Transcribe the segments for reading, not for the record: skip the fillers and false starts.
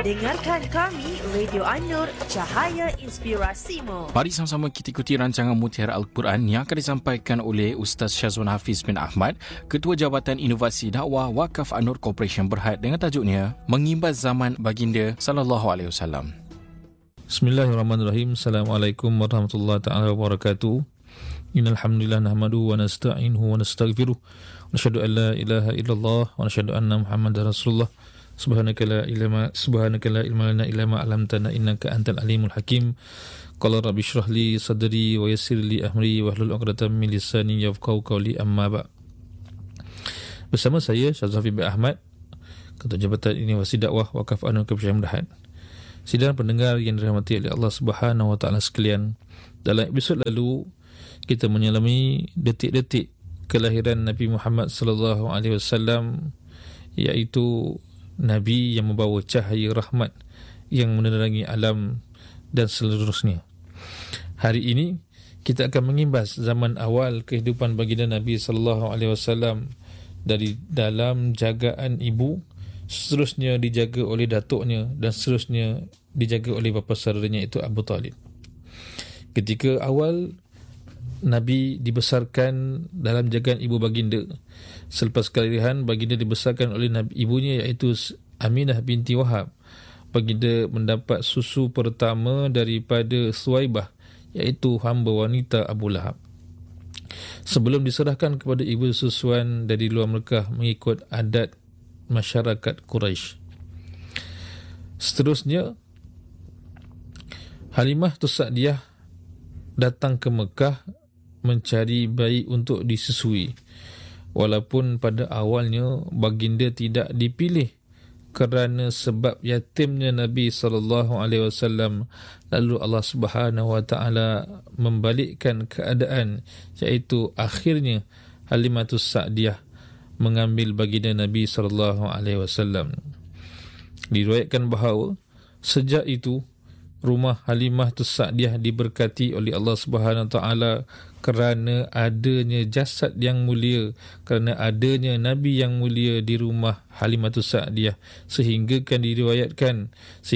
Dengarkan kami, Radio An-Nur, Cahaya Inspirasimu. Mari sama-sama kita ikuti rancangan Mutiara Al-Quran yang akan disampaikan oleh Ustaz Syazwan Hafiz bin Ahmad, Ketua Jabatan Inovasi Dakwah Wakaf An-Nur Corporation Berhad, dengan tajuknya Mengimbas Zaman Baginda sallallahu alaihi wasallam. Bismillahirrahmanirrahim. Assalamualaikum warahmatullahi taala wabarakatuh. Innal hamdalillah nahmaduhu wa nasta'inuhu wa nastaghfiruh. Wa nashhadu an la ilaha illallah wa nashhadu anna Muhammadar Rasulullah. Subhanaka la ilma lana illa ma 'allamtana innaka antal alimul hakim. Qala rabbi shrah li sadri wa yassir li amri wa hlul 'uqdatam min lisani yafqahu qawli, amma ba'. Bersama saya Syazwan Hafiz bin Ahmad, Ketua Jabatan Inovasi Dakwah Wakaf An-Nur Corporation Berhad. Sidang pendengar yang dirahmati oleh Allah Subhanahu wa taala sekalian, dalam episod lalu kita menyelami detik-detik kelahiran Nabi Muhammad sallallahu alaihi wasallam, iaitu Nabi yang membawa cahaya rahmat yang menerangi alam dan seterusnya. Hari ini kita akan mengimbas zaman awal kehidupan baginda Nabi sallallahu alaihi wasallam, dari dalam jagaan ibu, seterusnya dijaga oleh datuknya, dan seterusnya dijaga oleh bapa saudaranya, itu Abu Talib. Ketika awal Nabi dibesarkan dalam jagaan ibu baginda, selepas kelahiran baginda dibesarkan oleh ibunya, iaitu Aminah binti Wahab. Baginda mendapat susu pertama daripada Suwaibah, iaitu hamba wanita Abu Lahab, sebelum diserahkan kepada ibu susuan dari luar Mekah mengikut adat masyarakat Quraisy. Seterusnya, Halimah Tussadiyah datang ke Mekah mencari bayi untuk disusui. Walaupun pada awalnya baginda tidak dipilih kerana sebab yatimnya Nabi sallallahu alaihi wasallam, lalu Allah Subhanahu wa taala membalikkan keadaan, iaitu akhirnya Halimah Tussadiyah mengambil baginda Nabi sallallahu alaihi wasallam. Diriwayatkan bahawa sejak itu rumah Halimah Tussadiyah diberkati oleh Allah Subhanahu Wa Taala kerana adanya jasad yang mulia, kerana adanya Nabi yang mulia di rumah Halimah Tussadiyah, sehingga diriwayatkan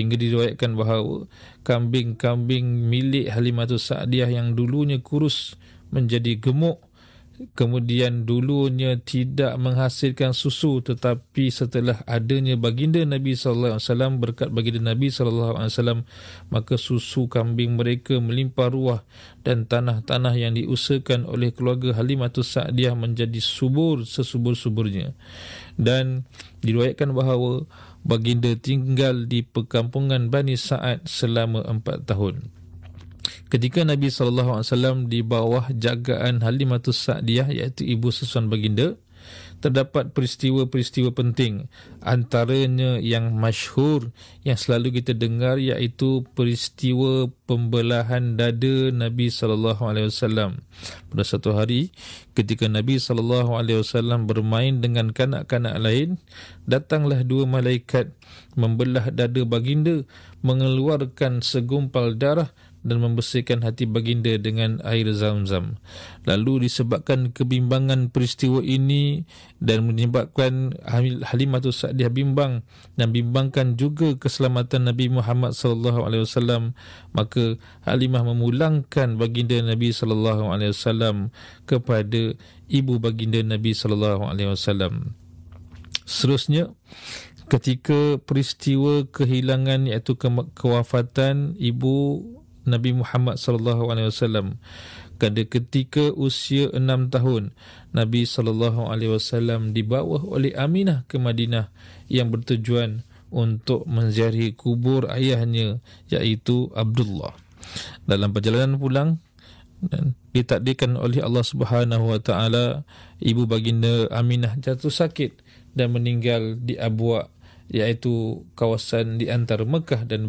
bahawa kambing-kambing milik Halimah Tussadiyah yang dulunya kurus menjadi gemuk, kemudian dulunya tidak menghasilkan susu, tetapi setelah adanya baginda Nabi sallallahu alaihi wasallam, berkat baginda Nabi sallallahu alaihi wasallam, maka susu kambing mereka melimpah ruah, dan tanah-tanah yang diusahakan oleh keluarga Halimah Tussadiyah menjadi subur sesubur-suburnya. Dan diriwayatkan bahawa baginda tinggal di perkampungan Bani Sa'ad selama 4 tahun. Ketika Nabi SAW di bawah jagaan Halimah Tussadiyah, iaitu ibu susuan baginda, terdapat peristiwa-peristiwa penting. Antaranya yang masyhur yang selalu kita dengar, iaitu peristiwa pembelahan dada Nabi SAW. Pada satu hari, ketika Nabi SAW bermain dengan kanak-kanak lain, datanglah 2 malaikat membelah dada baginda, mengeluarkan segumpal darah dan membersihkan hati baginda dengan air Zam-Zam. Lalu disebabkan kebimbangan peristiwa ini dan menyebabkan Halimah Tussadiyah bimbang, dan bimbangkan juga keselamatan Nabi Muhammad sallallahu alaihi wasallam, maka Halimah memulangkan baginda Nabi sallallahu alaihi wasallam kepada ibu baginda Nabi sallallahu alaihi wasallam. Seterusnya, ketika peristiwa kehilangan, iaitu kewafatan ibu Nabi Muhammad sallallahu alaihi wasallam, pada ketika usia 6 tahun, Nabi sallallahu alaihi wasallam dibawa oleh Aminah ke Madinah yang bertujuan untuk menziarahi kubur ayahnya, iaitu Abdullah. Dalam perjalanan pulang, ditakdirkan oleh Allah Subhanahu wa taala, ibu baginda Aminah jatuh sakit dan meninggal di Abwa, iaitu kawasan di antara Mekah dan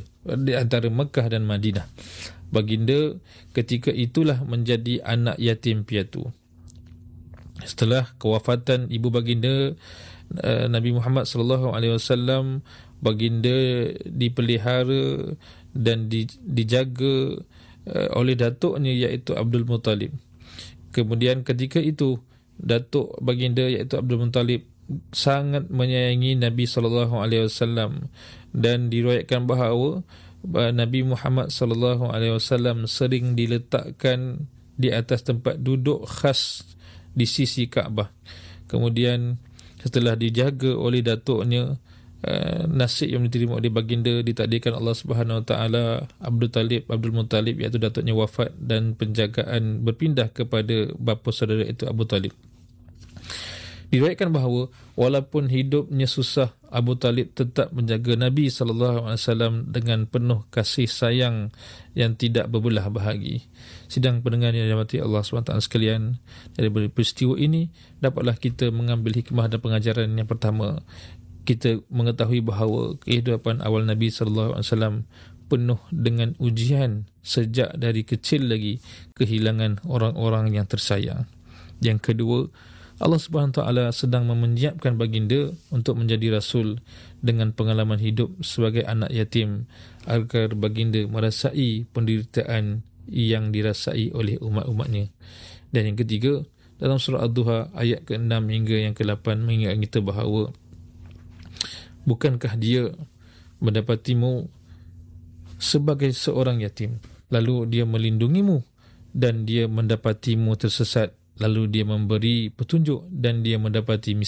Madinah. Baginda ketika itulah menjadi anak yatim piatu. Setelah kewafatan ibu baginda Nabi Muhammad sallallahu alaihi wasallam, baginda dipelihara dan dijaga oleh datuknya, iaitu Abdul Muttalib. Kemudian ketika itu datuk baginda, iaitu Abdul Muttalib, sangat menyayangi Nabi SAW, dan diriwayatkan bahawa Nabi Muhammad SAW sering diletakkan di atas tempat duduk khas di sisi Kaabah. Kemudian setelah dijaga oleh datuknya, nasib yang diterima oleh baginda ditakdirkan Allah Subhanahu Wa Taala, Abdul Muttalib iaitu datuknya wafat, dan penjagaan berpindah kepada bapa saudara itu Abu Talib. Diriwayatkan bahawa walaupun hidupnya susah, Abu Talib tetap menjaga Nabi SAW dengan penuh kasih sayang yang tidak berbelah bahagi. Sidang pendengar yang dirahmati Allah SWT sekalian, dari peristiwa ini dapatlah kita mengambil hikmah dan pengajaran. Yang pertama, kita mengetahui bahawa kehidupan awal Nabi SAW penuh dengan ujian sejak dari kecil lagi, kehilangan orang-orang yang tersayang. Yang kedua, Allah Subhanahu Taala sedang menyiapkan baginda untuk menjadi rasul dengan pengalaman hidup sebagai anak yatim, agar baginda merasai penderitaan yang dirasai oleh umat-umatnya. Dan yang ketiga, dalam surah Ad-Duha ayat ke-6 hingga yang ke-8 mengingatkan kita bahawa bukankah dia mendapatimu sebagai seorang yatim, lalu dia melindungimu, dan dia mendapatimu tersesat, lalu dia memberi petunjuk, dan dia mendapatimu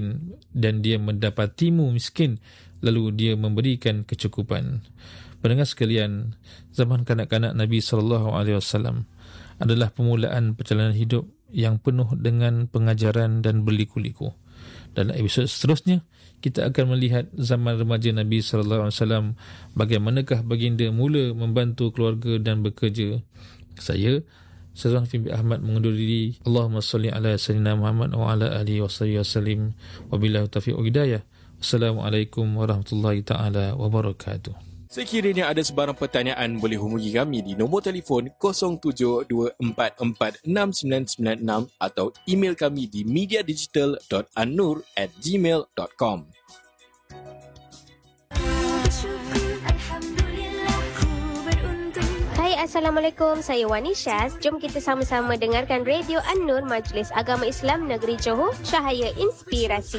miskin, lalu dia memberikan kecukupan. Pendengar sekalian, zaman kanak-kanak Nabi SAW adalah permulaan perjalanan hidup yang penuh dengan pengajaran dan berliku-liku. Dalam episod seterusnya, kita akan melihat zaman remaja Nabi SAW, bagaimanakah baginda mula membantu keluarga dan bekerja. Saya Syazwan Hafiz bin Ahmad mengundur diri. Allahumma salli ala sayyidina Muhammad wa ala alihi wa sahbihi wasallim. Wabillahi taufiq wa hidayah. Assalamualaikum warahmatullahi taala wabarakatuh. Sekiranya ada sebarang pertanyaan, boleh hubungi kami di nombor telefon 0724469996 atau email kami di mediadigital.annur@gmail.com. Assalamualaikum, saya Wani Syaz. Jom kita sama-sama dengarkan Radio An-Nur, Majlis Agama Islam Negeri Johor, Cahaya Inspirasi.